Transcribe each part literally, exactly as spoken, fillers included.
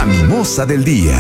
mimosa del día.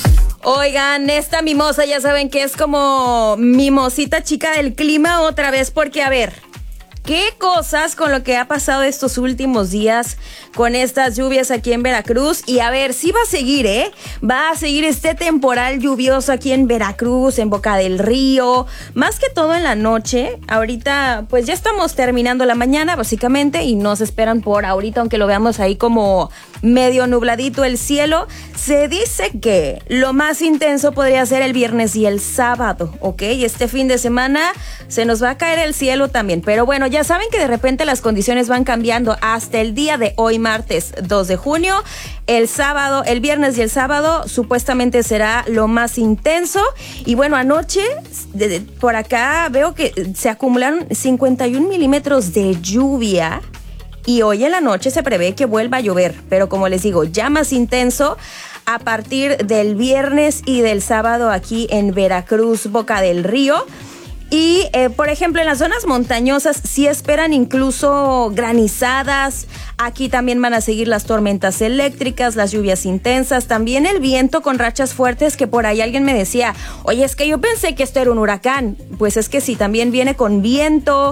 Oigan, esta mimosa ya saben que es como mimosita chica del clima otra vez, porque a ver, ¿qué cosas con lo que ha pasado estos últimos días con estas lluvias aquí en Veracruz? Y a ver, sí va a seguir, ¿eh? Va a seguir este temporal lluvioso aquí en Veracruz, en Boca del Río, más que todo en la noche. Ahorita, pues ya estamos terminando la mañana, básicamente, y nos esperan por ahorita, aunque lo veamos ahí como medio nubladito el cielo. Se dice que lo más intenso podría ser el viernes y el sábado, ¿ok? Este fin de semana se nos va a caer el cielo también, pero bueno, ya saben que de repente las condiciones van cambiando hasta el día de hoy, martes dos de junio. El sábado, el viernes y el sábado supuestamente será lo más intenso. Y bueno, anoche de, de, por acá veo que se acumularon cincuenta y un milímetros de lluvia. Y hoy en la noche se prevé que vuelva a llover, pero como les digo, ya más intenso a partir del viernes y del sábado aquí en Veracruz, Boca del Río. Y, eh, por ejemplo, en las zonas montañosas sí esperan incluso granizadas. Aquí también van a seguir las tormentas eléctricas, las lluvias intensas, también el viento con rachas fuertes, que por ahí alguien me decía, oye, es que yo pensé que esto era un huracán. Pues es que sí, también viene con viento,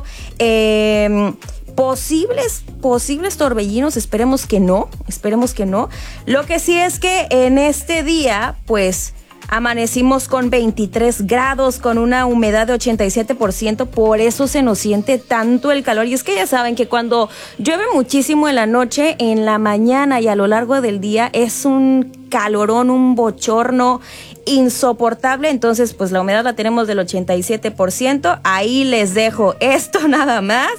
eh... Posibles, posibles torbellinos, esperemos que no, esperemos que no. Lo que sí es que en este día, pues, amanecimos con veintitrés grados, con una humedad de ochenta y siete por ciento, por eso se nos siente tanto el calor. Y es que ya saben que cuando llueve muchísimo en la noche, en la mañana y a lo largo del día, es un calorón, un bochorno insoportable. Entonces, pues la humedad la tenemos del ochenta y siete por ciento. Ahí les dejo esto nada más.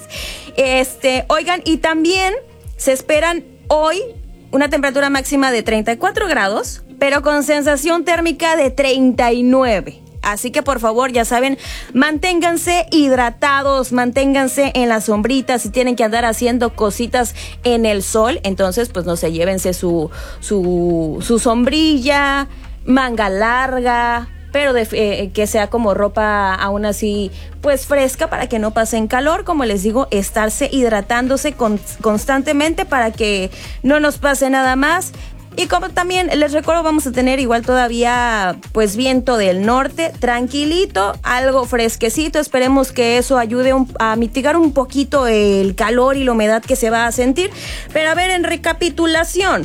Este, oigan, y también se esperan hoy una temperatura máxima de treinta y cuatro grados, pero con sensación térmica de treinta y nueve. Así que por favor, ya saben, manténganse hidratados, manténganse en la sombrita. Si tienen que andar haciendo cositas en el sol, entonces pues no sé, llévense su, su, su sombrilla, manga larga, pero de, eh, que sea como ropa aún así pues fresca para que no pasen calor. Como les digo, estarse hidratándose con, constantemente para que no nos pase nada más. Y como también les recuerdo, vamos a tener igual todavía pues viento del norte, tranquilito, algo fresquecito. Esperemos que eso ayude un, a mitigar un poquito el calor y la humedad que se va a sentir. Pero a ver, en recapitulación,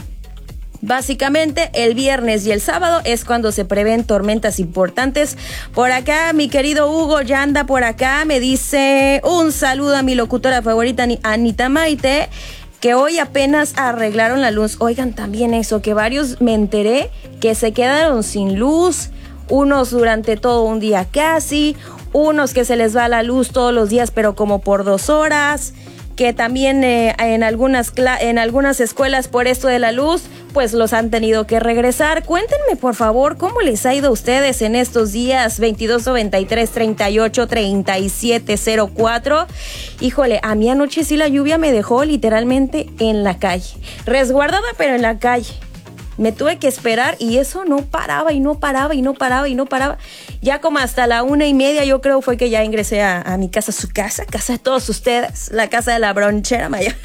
básicamente el viernes y el sábado es cuando se prevén tormentas importantes. Por acá mi querido Hugo ya anda por acá, me dice un saludo a mi locutora favorita Anita Maite, que hoy apenas arreglaron la luz. Oigan, también eso, que varios me enteré que se quedaron sin luz, unos durante todo un día casi, unos que se les va la luz todos los días pero como por dos horas, que también eh, en algunas cla- en algunas escuelas por esto de la luz pues los han tenido que regresar. Cuéntenme por favor cómo les ha ido a ustedes en estos días. Veintidós noventa y tres treinta y ocho treinta y siete cero cuatro. Híjole, a mí anoche sí la lluvia me dejó literalmente en la calle, resguardada pero en la calle. Me tuve que esperar y eso no paraba y no paraba y no paraba y no paraba. Ya como hasta la una y media yo creo fue que ya ingresé a, a mi casa, su casa, casa de todos ustedes, la casa de la bronchera mayor.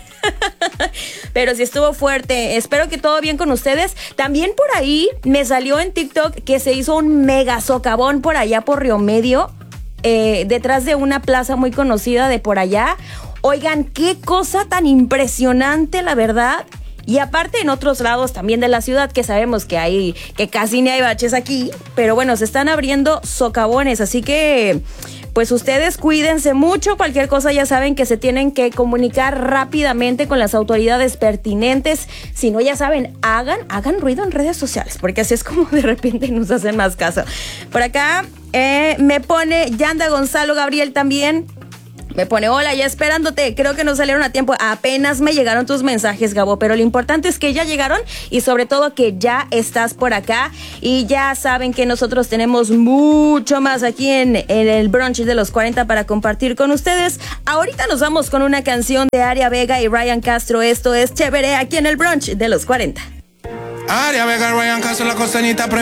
Pero sí estuvo fuerte. Espero que todo bien con ustedes. También por ahí me salió en TikTok que se hizo un mega socavón por allá por Río Medio, eh, detrás de una plaza muy conocida de por allá. Oigan, qué cosa tan impresionante, la verdad. Y aparte en otros lados también de la ciudad, que sabemos que hay, que casi ni hay baches aquí, pero bueno, se están abriendo socavones, así que pues ustedes cuídense mucho. Cualquier cosa ya saben que se tienen que comunicar rápidamente con las autoridades pertinentes. Si no, ya saben, hagan, hagan ruido en redes sociales, porque así es como de repente nos hacen más caso. Por acá eh, me pone Yanda Gonzalo Gabriel también. Me pone, hola, ya esperándote, creo que no salieron a tiempo. Apenas me llegaron tus mensajes, Gabo, pero lo importante es que ya llegaron y sobre todo que ya estás por acá. Y ya saben que nosotros tenemos mucho más aquí en, en el brunch de los cuarenta para compartir con ustedes. Ahorita nos vamos con una canción de Aria Vega y Ryan Castro. Esto es Chévere aquí en el brunch de los cuarenta. Aria Vega, Ryan Castro, la costeñita.